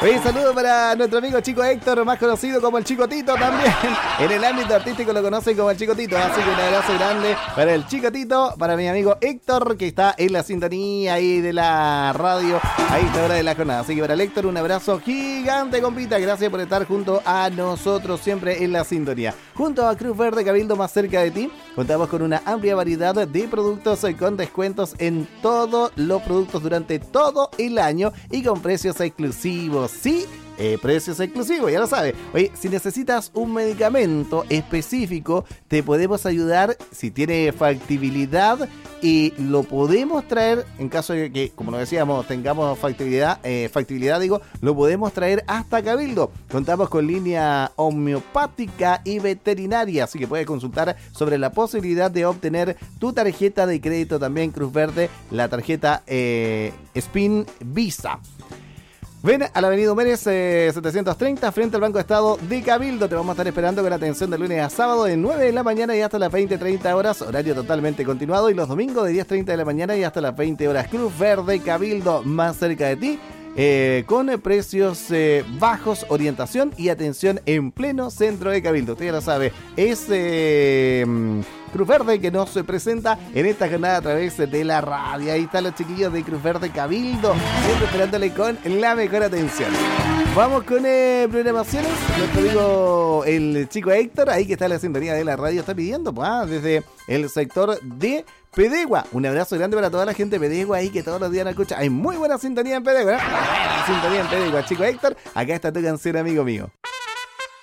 Oye, saludo para nuestro amigo Chico Héctor, más conocido como el Chico Tito también. En el ámbito artístico lo conocen como el Chico Tito, así que un abrazo grande para el Chico Tito, para mi amigo Héctor, que está en la sintonía ahí de la radio, ahí a esta hora de la jornada. Así que para el Héctor, un abrazo gigante, compita. Gracias por estar junto a nosotros siempre en la sintonía. Junto a Cruz Verde Cabildo, más cerca de ti, contamos con una amplia variedad de productos con descuentos en todos los productos durante todo el año y con precios exclusivos. Sí, precios exclusivos, ya lo sabes. Oye, si necesitas un medicamento específico, te podemos ayudar si tiene factibilidad y lo podemos traer en caso de que, como lo decíamos, tengamos factibilidad, lo podemos traer hasta Cabildo. Contamos con línea homeopática y veterinaria, así que puedes consultar sobre la posibilidad de obtener tu tarjeta de crédito también Cruz Verde, la tarjeta Spin Visa. Ven a la avenida Humérez 730 frente al Banco de Estado de Cabildo. Te vamos a estar esperando con atención de lunes a sábado de 9 de la mañana y hasta las 20:30 horas, horario totalmente continuado, y los domingos de 10:30 de la mañana y hasta las 20 horas. Cruz Verde Cabildo, más cerca de ti, con precios bajos, orientación y atención en pleno centro de Cabildo. Usted ya lo sabe, es Cruz Verde que nos presenta en esta jornada a través de la radio. Ahí están los chiquillos de Cruz Verde Cabildo, siempre esperándole con la mejor atención. Vamos con programaciones. Nuestro amigo el Chico Héctor, ahí que está en la sintonía de la radio, está pidiendo desde el sector de Pedegua. Un abrazo grande para toda la gente de Pedegua ahí que todos los días nos escucha. Hay muy buena sintonía en Pedegua, ¿eh? Buena sintonía en Pedegua. Chico Héctor, acá está tu canción, amigo mío.